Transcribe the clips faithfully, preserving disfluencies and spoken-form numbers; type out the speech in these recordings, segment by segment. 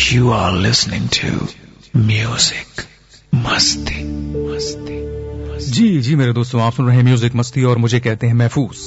You are listening to Music Masti. Masti. जी जी मेरे दोस्तों, आप सुन रहे हैं म्यूजिक मस्ती और मुझे कहते हैं महफूज।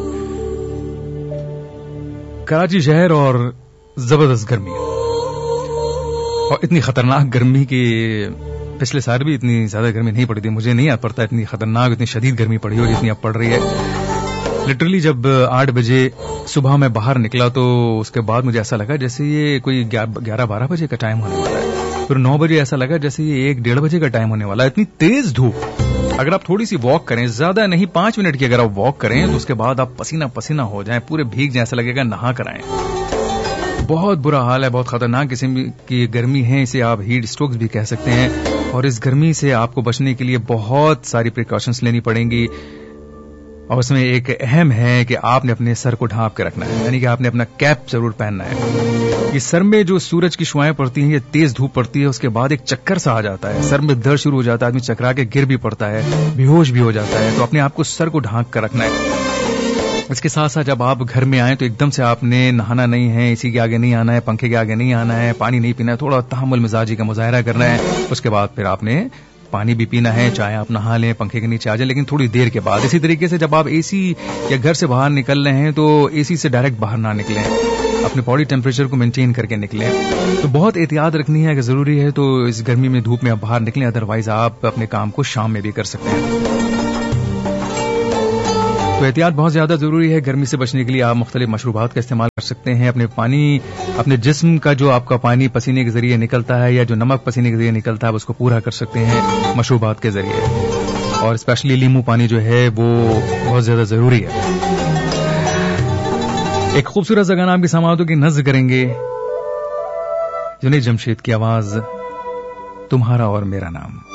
कराची शहर और जबरदस्त गर्मी, और इतनी खतरनाक गर्मी कि पिछले साल भी इतनी ज्यादा गर्मी नहीं पड़ी थी। मुझे नहीं याद पड़ता इतनी खतरनाक, इतनी शदीद गर्मी पड़ी हो जितनी अब पड़ रही है। लिटरली जब आठ बजे सुबह मैं बाहर निकला तो उसके बाद मुझे ऐसा लगा जैसे ये कोई ग्यारह बारह बजे का टाइम होने वाला है। फिर नौ बजे ऐसा लगा जैसे ये एक डेढ़ बजे का टाइम होने वाला है। इतनी तेज धूप, अगर आप थोड़ी सी वॉक करें, ज्यादा नहीं पांच मिनट की अगर आप वॉक करें तो उसके बाद आप पसीना पसीना हो जाएं, पूरे भीग जाएं, ऐसा लगेगा नहा कर आएं। बहुत बुरा हाल है, बहुत खतरनाक किस्म की गर्मी है, इसे आप हीट स्ट्रोक्स भी कह सकते हैं। और इस गर्मी से आपको बचने के लिए बहुत सारी प्रिकॉशंस लेनी पड़ेंगी, और उसमें एक अहम है कि आपने अपने सर को ढांप के रखना है, यानी कि आपने अपना कैप जरूर पहनना है। ये सर में जो सूरज की शुआएं पड़ती हैं, ये तेज धूप पड़ती है, उसके बाद एक चक्कर सा आ जाता है, सर में दर्द शुरू हो जाता है, आदमी चकरा के गिर भी पड़ता है, बेहोश भी हो जाता है। तो अपने आप को सर को ढांक कर रखना है। इसके साथ साथ जब आप घर में आए तो एकदम से आपने नहाना नहीं है, इसी के आगे नहीं आना है, पंखे के आगे नहीं आना है, पानी नहीं पीना है, थोड़ा तहम्मुल मिजाजी का मुजाहरा करना है। उसके बाद फिर आपने पानी भी पीना है, चाहे आप नहा लें, पंखे के नीचे आ जाए, लेकिन थोड़ी देर के बाद। इसी तरीके से जब आप एसी या घर से बाहर निकल रहे हैं तो एसी से डायरेक्ट बाहर ना निकलें, अपने बॉडी टेम्परेचर को मेंटेन करके निकलें। तो बहुत एहतियात रखनी है, अगर जरूरी है तो इस गर्मी में धूप में आप बाहर निकलें, अदरवाइज आप अपने काम को शाम में भी कर सकते हैं। तो एहतियात बहुत ज्यादा जरूरी है। गर्मी से बचने के लिए आप मुख्तलिफ मशरूबात का इस्तेमाल कर सकते हैं। अपने पानी, अपने जिस्म का जो आपका पानी पसीने के जरिए निकलता है या जो नमक पसीने के जरिए निकलता है, उसको पूरा कर सकते हैं मशरूबात के जरिए। और स्पेशली लीमू पानी जो है वो बहुत ज्यादा जरूरी है। एक खूबसूरत सा गाना आपकी समाअतों की नज़्र करेंगे, जुनैद जमशेद की आवाज, तुम्हारा और मेरा नाम।